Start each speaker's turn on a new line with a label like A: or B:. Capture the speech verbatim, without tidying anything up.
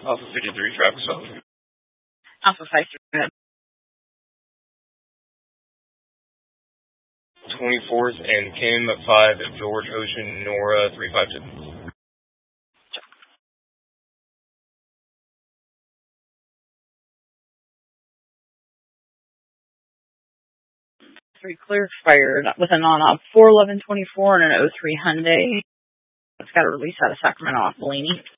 A: Alpha fifty-three, traffic stop.
B: Alpha five three.
A: twenty-fourth and Kim at five at George Ocean, Nora three five two.
B: Three clear fired with a non-op four eleven twenty-four and an oh three Hyundai. It's got a release out of Sacramento off Bellini.